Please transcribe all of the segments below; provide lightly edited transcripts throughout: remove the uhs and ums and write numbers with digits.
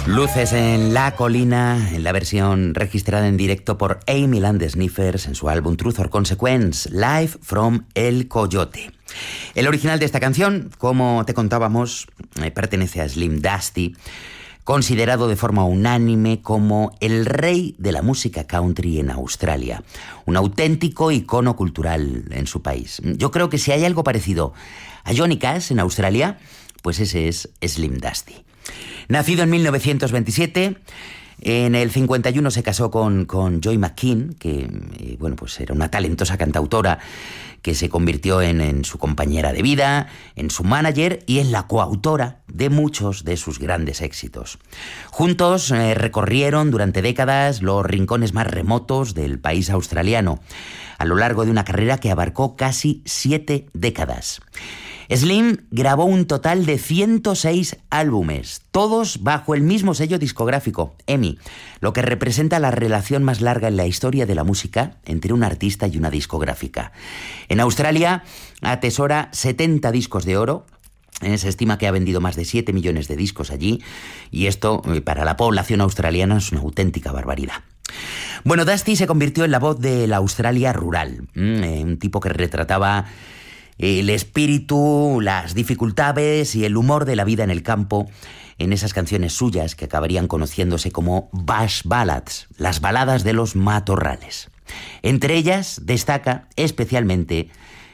Luces en la colina, en la versión registrada en directo por Amy and the Sniffers en su álbum Truth or Consequence, Live from El Coyote. El original de esta canción, como te contábamos, pertenece a Slim Dusty, considerado de forma unánime como el rey de la música country en Australia, un auténtico icono cultural en su país. Yo creo que si hay algo parecido a Johnny Cash en Australia, pues ese es Slim Dusty. Nacido en 1927, en el 51 se casó con Joy McKean, que pues era una talentosa cantautora que se convirtió en su compañera de vida, en su manager y en la coautora de muchos de sus grandes éxitos. Juntos recorrieron durante décadas los rincones más remotos del país australiano, a lo largo de una carrera que abarcó casi 7 décadas. Slim grabó un total de 106 álbumes, todos bajo el mismo sello discográfico, EMI, lo que representa la relación más larga en la historia de la música entre un artista y una discográfica. En Australia atesora 70 discos de oro. Se estima que ha vendido más de 7 millones de discos allí, y esto para la población australiana es una auténtica barbaridad. Bueno, Dusty se convirtió en la voz de la Australia rural, un tipo que retrataba el espíritu, las dificultades y el humor de la vida en el campo en esas canciones suyas que acabarían conociéndose como Bush Ballads, las baladas de los matorrales. Entre ellas destaca especialmente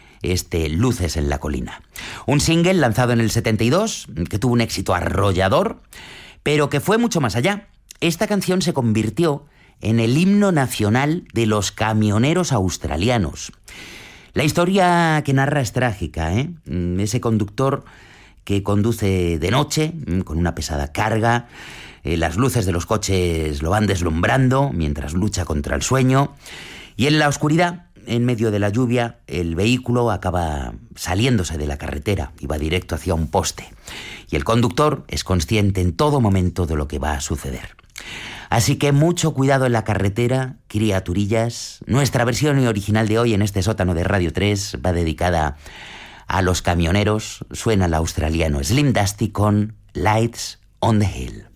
Luces en la colina, un single lanzado en el 72 que tuvo un éxito arrollador, pero que fue mucho más allá. Esta canción se convirtió en el himno nacional de los camioneros australianos. La historia que narra es trágica, Ese conductor que conduce de noche con una pesada carga, las luces de los coches lo van deslumbrando mientras lucha contra el sueño, y en la oscuridad, en medio de la lluvia, el vehículo acaba saliéndose de la carretera y va directo hacia un poste, y el conductor es consciente en todo momento de lo que va a suceder. Así que mucho cuidado en la carretera, criaturillas. Nuestra versión original de hoy en este sótano de Radio 3 va dedicada a los camioneros. Suena el australiano Slim Dusty con Lights on the Hill.